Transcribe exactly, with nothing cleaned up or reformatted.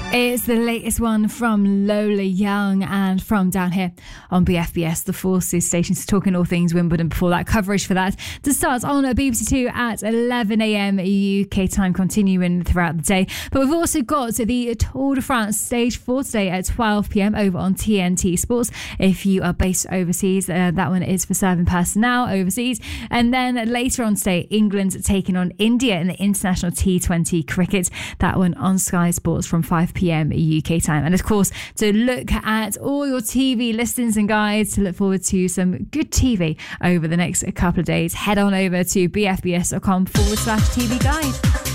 It's the latest one from Lola Young and from down here on B F B S, the Forces station, talking all things Wimbledon. Before that, coverage for that to start on B B C Two at eleven a.m. U K time, continuing throughout the day. But we've also got the Tour de France stage four today at twelve p.m. over on T N T Sports. If you are based overseas, uh, that one is for serving personnel overseas. And then later on today, England taking on India in the international T twenty cricket. That one on Sky Sports from five p.m. U K time. And of course, to look at all your T V listings and guides, to look forward to some good T V over the next couple of days, head on over to bfbs.com forward slash TV guide.